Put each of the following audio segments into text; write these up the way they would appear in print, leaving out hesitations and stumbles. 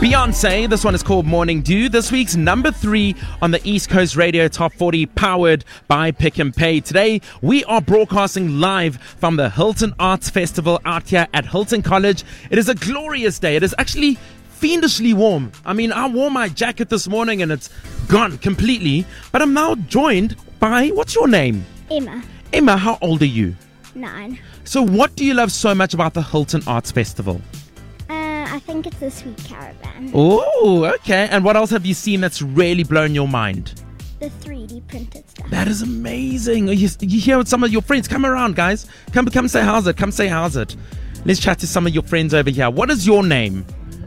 Beyonce, this one is called Morning Dew. This week's number 3 on the East Coast Radio Top 40, powered by Pick and Pay. Today, we are broadcasting live from the Hilton Arts Festival out here at Hilton College. It is a glorious day. It is actually fiendishly warm. I mean, I wore my jacket this morning and it's gone completely. But I'm now joined by, what's your name? Emma. Emma, how old are you? 9. So what do you love so much about the Hilton Arts Festival? I think it's the Sweet Caravan. Oh, okay. And what else have you seen that's really blown your mind? The 3D printed stuff. That is amazing. You hear with some of your friends. Come around, guys. Come say how's it. Come say how's it. Let's chat to some of your friends over here. What is your name?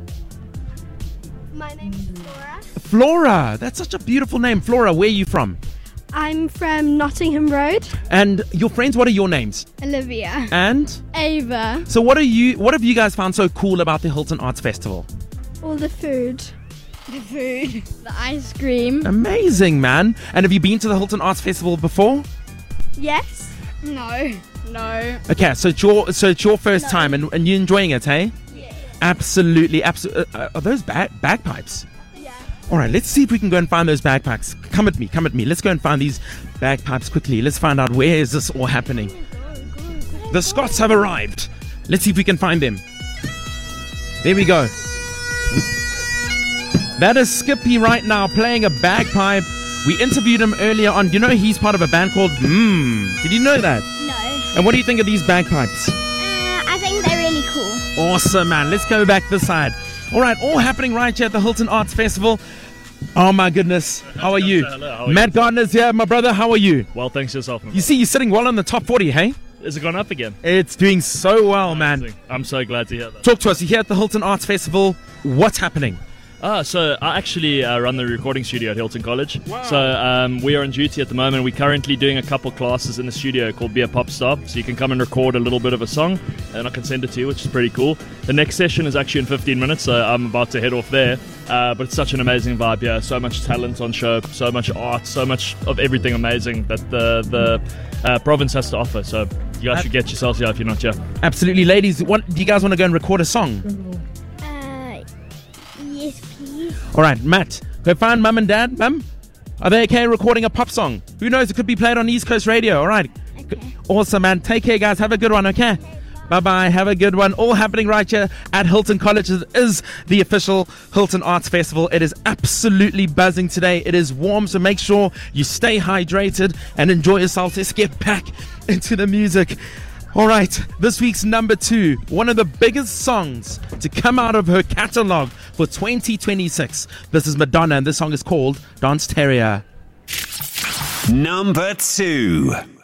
My name is Flora. Flora. That's such a beautiful name. Flora, where are you from? I'm from Nottingham Road. And your friends, what are your names? Olivia. And? Ava. So what have you guys found so cool about the Hilton Arts Festival? All the food. The food. The ice cream. Amazing, man. And have you been to the Hilton Arts Festival before? Yes. No. Okay, so it's your first time and you're enjoying it, hey? Yeah. Absolutely. Are those bagpipes? Yeah. All right, let's see if we can go and find those bagpipes. Come with me. Let's go and find these bagpipes quickly. Let's find out where is this all happening. The Scots have arrived. Let's see if we can find them. There we go. That is Skippy right now playing a bagpipe. We interviewed him earlier on. You know he's part of a band called Did you know that? No. And what do you think of these bagpipes? I think they're really cool. Awesome, man. Let's go back this side. All right, all happening right here at the Hilton Arts Festival. Oh, my goodness. How are you? Hello, how are Matt Gardner's here, my brother. How are you? Well, thanks yourself. You see, you're sitting well in the top 40, hey? Has it gone up again? It's doing so well, man. Amazing. I'm so glad to hear that. Talk to us. You're here at the Hilton Arts Festival. What's happening? So I actually run the recording studio at Hilton College. Wow. So we are on duty at the moment. We're currently doing a couple classes in the studio called Be a Pop Star. So you can come and record a little bit of a song and I can send it to you, which is pretty cool. The next session is actually in 15 minutes, so I'm about to head off there. But it's such an amazing vibe here. So much talent on show, so much art, so much of everything amazing that the province has to offer. So you guys should get yourselves here if you're not here. Absolutely. Ladies, do you guys want to go and record a song? Yes, please. All right, Matt, go find Mum and Dad. Mum, are they okay recording a pop song? Who knows? It could be played on East Coast Radio. All right. Okay. Awesome, man. Take care, guys. Have a good one, okay? Bye-bye. Have a good one. All happening right here at Hilton College. It is the official Hilton Arts Festival. It is absolutely buzzing today. It is warm, so make sure you stay hydrated and enjoy yourself. Let's get back into the music. All right, this week's number 2, one of the biggest songs to come out of her catalog for 2026. This is Madonna, and this song is called Dance Terrier. Number 2.